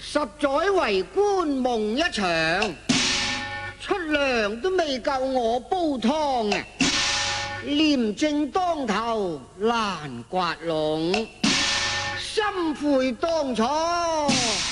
10載為官夢一場，出糧都未夠我煲湯啊！廉政當頭難刮龍，心悔當初。